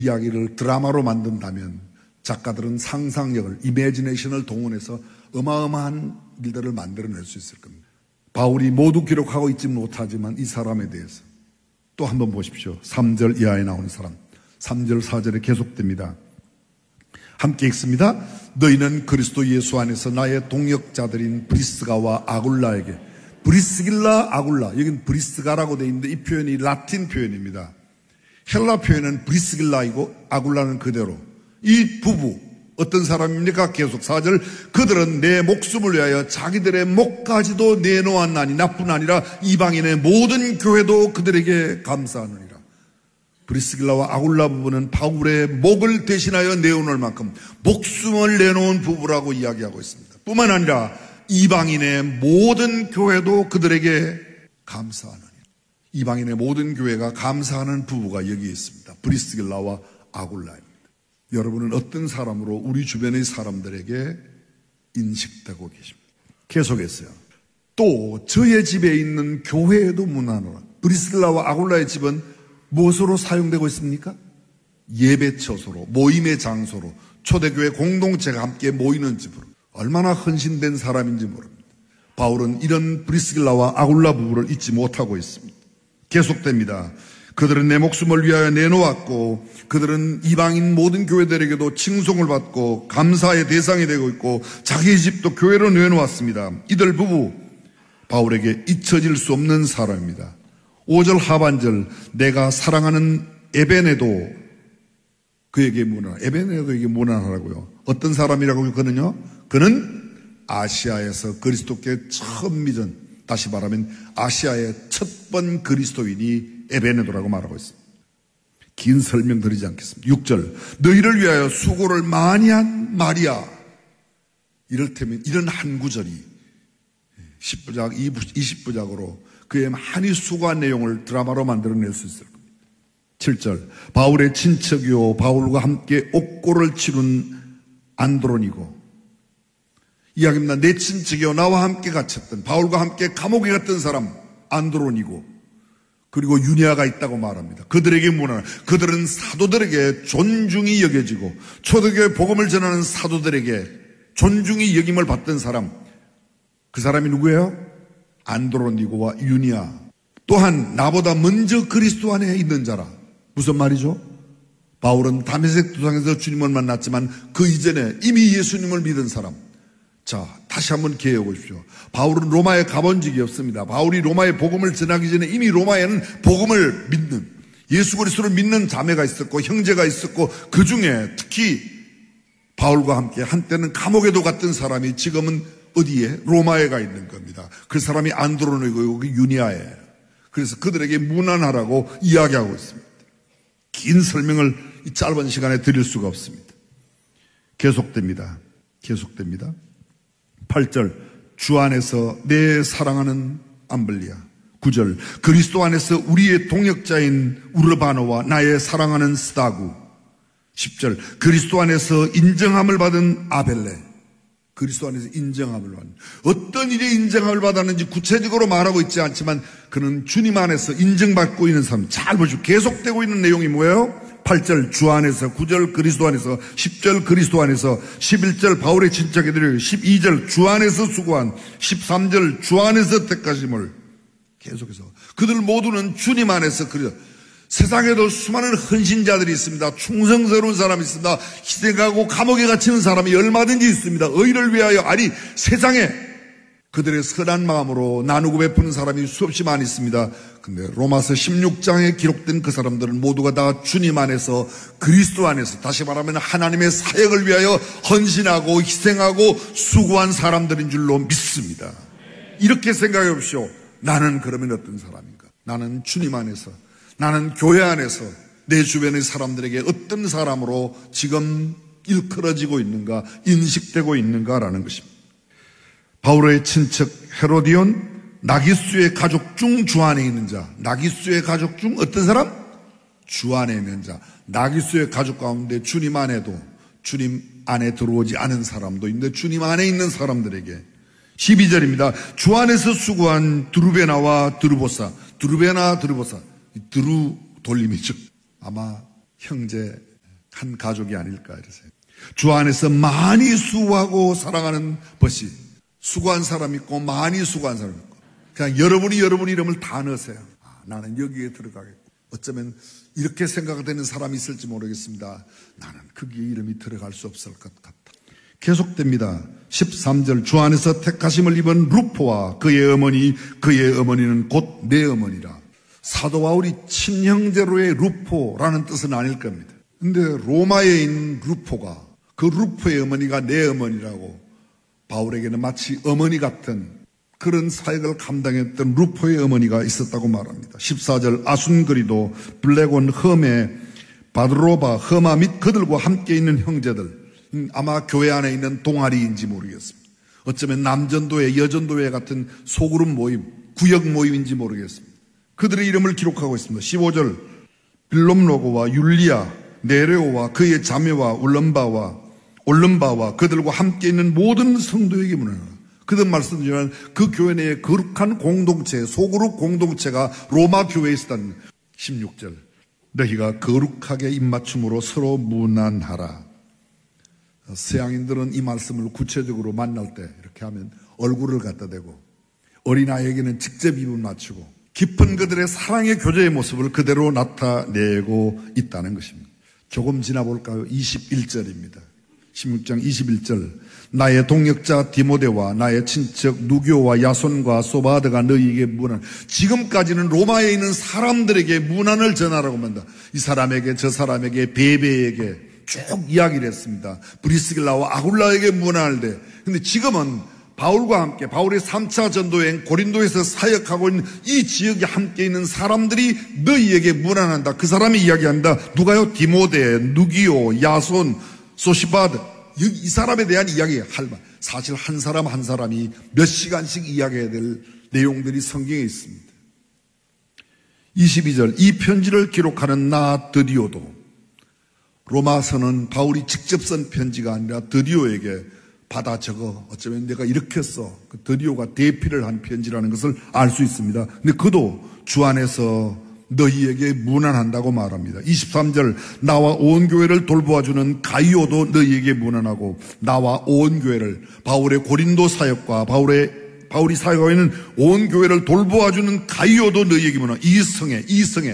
이야기를 드라마로 만든다면 작가들은 상상력을, 이미지네이션을 동원해서 어마어마한 일들을 만들어낼 수 있을 겁니다. 바울이 모두 기록하고 있지 못하지만 이 사람에 대해서 또 한번 보십시오. 3절 이하에 나오는 사람. 3절 4절에 계속됩니다. 함께 읽습니다. 너희는 그리스도 예수 안에서 나의 동역자들인 브리스가와 아굴라에게, 브리스길라 아굴라, 여기는 브리스가라고 되어 있는데 이 표현이 라틴 표현입니다. 헬라 표현은 브리스길라이고 아굴라는 그대로. 이 부부 어떤 사람입니까? 계속 4절, 그들은 내 목숨을 위하여 자기들의 목까지도 내놓았나니 나뿐 아니라 이방인의 모든 교회도 그들에게 감사하느니라. 브리스길라와 아굴라 부부는 바울의 목을 대신하여 내어놓을 만큼 목숨을 내놓은 부부라고 이야기하고 있습니다. 뿐만 아니라 이방인의 모든 교회도 그들에게 감사하느니라. 이방인의 모든 교회가 감사하는 부부가 여기에 있습니다. 브리스길라와 아굴라입니다. 여러분은 어떤 사람으로 우리 주변의 사람들에게 인식되고 계십니까? 계속했어요. 또 저의 집에 있는 교회에도 문안하라. 브리스길라와 아굴라의 집은 무엇으로 사용되고 있습니까? 예배 처소로, 모임의 장소로, 초대교회 공동체가 함께 모이는 집으로. 얼마나 헌신된 사람인지 모릅니다. 바울은 이런 브리스길라와 아굴라 부부를 잊지 못하고 있습니다. 계속됩니다. 그들은 내 목숨을 위하여 내놓았고 그들은 이방인 모든 교회들에게도 칭송을 받고 감사의 대상이 되고 있고 자기 집도 교회로 내놓았습니다. 이들 부부 바울에게 잊혀질 수 없는 사람입니다. 5절 하반절, 내가 사랑하는 에베네도 그에게 문안, 에베네도에게 문안하라고요. 어떤 사람이라고요? 그는 아시아에서 그리스도께 처음 믿은, 다시 말하면 아시아의 첫 번 그리스도인이 에베네도라고 말하고 있습니다. 긴 설명 드리지 않겠습니다. 6절, 너희를 위하여 수고를 많이 한 마리아. 이를테면 이런 한 구절이 10부작, 20부작으로 그의 많이 수고한 내용을 드라마로 만들어낼 수 있을 겁니다. 7절, 바울의 친척이요 바울과 함께 옥고를 치룬 안드로니고. 이야기입니다. 내 친척이요 나와 함께 갇혔던, 바울과 함께 감옥에 갔던 사람 안드로니고, 그리고 유니아가 있다고 말합니다. 그들에게 문안, 그들은 사도들에게 존중이 여겨지고 초대교회 복음을 전하는 사도들에게 존중이 여김을 받던 사람, 그 사람이 누구예요? 안드로니고와 유니아. 또한 나보다 먼저 그리스도 안에 있는 자라. 무슨 말이죠? 바울은 다메섹 도상에서 주님을 만났지만 그 이전에 이미 예수님을 믿은 사람. 자, 다시 한번 기억해 보십시오. 바울은 로마에 가본 적이 없습니다. 바울이 로마에 복음을 전하기 전에 이미 로마에는 복음을 믿는, 예수 그리스도를 믿는 자매가 있었고 형제가 있었고, 그 중에 특히 바울과 함께 한때는 감옥에도 갔던 사람이 지금은 어디에? 로마에 가 있는 겁니다. 그 사람이 안드로니고 여기 유니아예요. 그래서 그들에게 문안하라고 이야기하고 있습니다. 긴 설명을 이 짧은 시간에 드릴 수가 없습니다. 계속됩니다. 8절, 주 안에서 내 사랑하는 암블리아. 9절, 그리스도 안에서 우리의 동역자인 우르바노와 나의 사랑하는 스다구. 10절, 그리스도 안에서 인정함을 받은 아벨레. 그리스도 안에서 인정함을 받는, 어떤 일에 인정함을 받았는지 구체적으로 말하고 있지 않지만 그는 주님 안에서 인정받고 있는 사람. 잘 보시고 계속되고 있는 내용이 뭐예요? 8절 주 안에서, 9절 그리스도 안에서, 10절 그리스도 안에서, 11절 바울의 친척애들, 12절 주 안에서 수고한, 13절 주 안에서 택하심을. 계속해서 그들 모두는 주님 안에서. 그래서 세상에도 수많은 헌신자들이 있습니다. 충성스러운 사람이 있습니다. 희생하고 감옥에 갇히는 사람이 얼마든지 있습니다. 의를 위하여, 아니 세상에 그들의 선한 마음으로 나누고 베푸는 사람이 수없이 많이 있습니다. 근데 로마서 16장에 기록된 그 사람들은 모두가 다 주님 안에서, 그리스도 안에서, 다시 말하면 하나님의 사역을 위하여 헌신하고 희생하고 수고한 사람들인 줄로 믿습니다. 이렇게 생각해 보십시오. 나는 그러면 어떤 사람인가? 나는 주님 안에서, 나는 교회 안에서 내 주변의 사람들에게 어떤 사람으로 지금 일컬어지고 있는가, 인식되고 있는가라는 것입니다. 바울의 친척 헤로디온, 나기수의 가족 중 주 안에 있는 자. 나기수의 가족 중 어떤 사람? 주 안에 있는 자. 나기수의 가족 가운데 주님 안에도, 주님 안에 들어오지 않은 사람도 있는데 주님 안에 있는 사람들에게. 12절입니다. 주 안에서 수고한 드루베나와 드루보사. 드루베나, 드루보사. 드루 돌림이죠. 아마 형제 한 가족이 아닐까 이러세요. 주 안에서 많이 수고하고 사랑하는 것이 수고한 사람 있고 많이 수고한 사람 있고 그냥 여러분 이름을 다 넣으세요. 나는 여기에 들어가겠고 어쩌면 이렇게 생각되는 사람이 있을지 모르겠습니다. 나는 거기에 이름이 들어갈 수 없을 것 같다. 계속됩니다. 13절 주 안에서 택하심을 입은 루포와 그의 어머니는 곧 내 어머니라. 사도 바울이 친형제로의 루포라는 뜻은 아닐 겁니다. 근데 로마에 있는 루포가 그 루포의 어머니가 내 어머니라고 바울에게는 마치 어머니 같은 그런 사역을 감당했던 루포의 어머니가 있었다고 말합니다. 14절 아순그리도 블레곤 흠에 바드로바 흠아 및 그들과 함께 있는 형제들 아마 교회 안에 있는 동아리인지 모르겠습니다. 어쩌면 남전도회 여전도회 같은 소그룹 모임 구역 모임인지 모르겠습니다. 그들의 이름을 기록하고 있습니다. 15절 빌롬로고와 율리아 네레오와 그의 자매와 올름바와 그들과 함께 있는 모든 성도에게 문안하라. 그들 말씀드리지만 그 교회 내에 거룩한 공동체 소그룹 공동체가 로마 교회에 있었다는 16절 너희가 거룩하게 입맞춤으로 서로 문안하라. 서양인들은 이 말씀을 구체적으로 만날 때 이렇게 하면 얼굴을 갖다 대고 어린아이에게는 직접 입을 맞추고 깊은 그들의 사랑의 교제의 모습을 그대로 나타내고 있다는 것입니다. 조금 지나볼까요? 21절입니다. 16장 21절 나의 동역자 디모데와 나의 친척 누교와 야손과 소바드가 너희에게 문안. 지금까지는 로마에 있는 사람들에게 문안을 전하라고 합니다. 이 사람에게 저 사람에게 베베에게 쭉 이야기를 했습니다. 브리스길라와 아굴라에게 문안할 때. 근데 지금은 바울과 함께 바울의 3차 전도여행 고린도에서 사역하고 있는 이 지역에 함께 있는 사람들이 너희에게 문안한다. 그 사람이 이야기한다. 누가요? 디모데, 누기오, 야손, 소시바드. 이 사람에 대한 이야기할 말. 사실 한 사람 한 사람이 몇 시간씩 이야기해야 될 내용들이 성경에 있습니다. 22절 이 편지를 기록하는 나 드디오도 로마서는 바울이 직접 쓴 편지가 아니라 드디오에게 받아 적어 어쩌면 내가 이렇게 써 그 드디오가 대피를 한 편지라는 것을 알 수 있습니다. 근데 그도 주 안에서 너희에게 문안한다고 말합니다. 23절 나와 온 교회를 돌보아주는 가이오도 너희에게 문안하고 나와 온 교회를 바울의 고린도 사역과 바울이 사역하고 있는 온 교회를 돌보아주는 가이오도 너희에게 문안하고 이 성에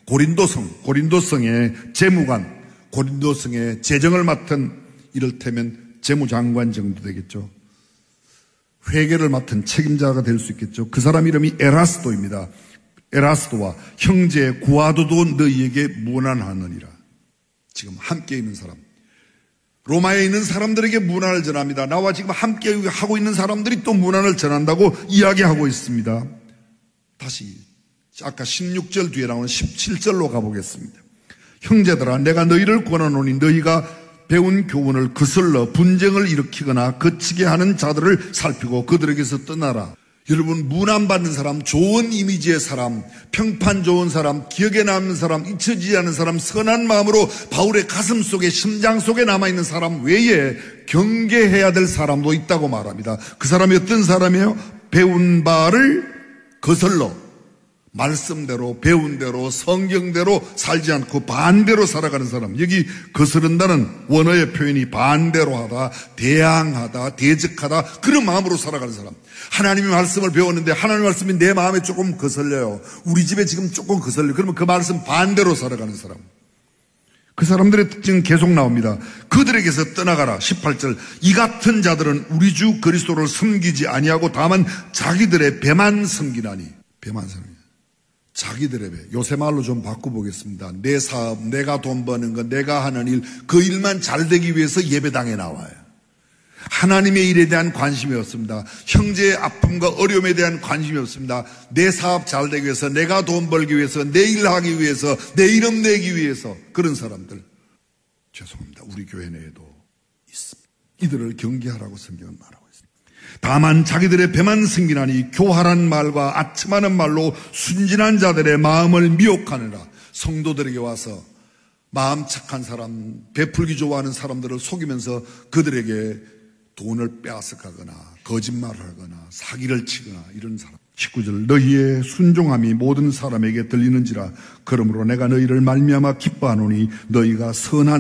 고린도성의 재무관 고린도성의 재정을 맡은 이를테면 재무장관 정도 되겠죠. 회계를 맡은 책임자가 될 수 있겠죠. 그 사람 이름이 에라스도입니다. 에라스도와 형제 구아도도 너희에게 문안하느니라. 지금 함께 있는 사람 로마에 있는 사람들에게 문안을 전합니다. 나와 지금 함께 하고 있는 사람들이 또 문안을 전한다고 이야기하고 있습니다. 다시 아까 16절 뒤에 나오는 17절로 가보겠습니다. 형제들아 내가 너희를 권하노니 너희가 배운 교훈을 거슬러 분쟁을 일으키거나 거치게 하는 자들을 살피고 그들에게서 떠나라. 여러분 문안받는 사람, 좋은 이미지의 사람, 평판 좋은 사람, 기억에 남는 사람, 잊혀지지 않는 사람, 선한 마음으로 바울의 가슴 속에 심장 속에 남아있는 사람 외에 경계해야 될 사람도 있다고 말합니다. 그 사람이 어떤 사람이에요? 배운 바를 거슬러 말씀대로 배운 대로 성경대로 살지 않고 반대로 살아가는 사람. 여기 거스른다는 원어의 표현이 반대로 하다, 대항하다, 대적하다 그런 마음으로 살아가는 사람. 하나님의 말씀을 배웠는데 하나님의 말씀이 내 마음에 조금 거슬려요. 우리 집에 지금 조금 거슬려요. 그러면 그 말씀 반대로 살아가는 사람. 그 사람들의 특징은 계속 나옵니다. 그들에게서 떠나가라. 18절 이 같은 자들은 우리 주 그리스도를 섬기지 아니하고 다만 자기들의 배만 섬기나니. 배만 섬기나니. 자기들의 배. 요새 말로 좀 바꿔보겠습니다. 내 사업, 내가 돈 버는 거, 내가 하는 일, 그 일만 잘 되기 위해서 예배당에 나와요. 하나님의 일에 대한 관심이 없습니다. 형제의 아픔과 어려움에 대한 관심이 없습니다. 내 사업 잘 되기 위해서, 내가 돈 벌기 위해서, 내 일 하기 위해서, 내 이름 내기 위해서 그런 사람들. 죄송합니다. 우리 교회 내에도 있습니다. 이들을 경계하라고 성경은 말하고 있습니다. 다만 자기들의 배만 승기나니 교활한 말과 아첨하는 말로 순진한 자들의 마음을 미혹하느라. 성도들에게 와서 마음 착한 사람, 베풀기 좋아하는 사람들을 속이면서 그들에게 돈을 빼앗아가거나 거짓말을 하거나 사기를 치거나 이런 사람. 19절 너희의 순종함이 모든 사람에게 들리는지라. 그러므로 내가 너희를 말미암아 기뻐하노니 너희가 선한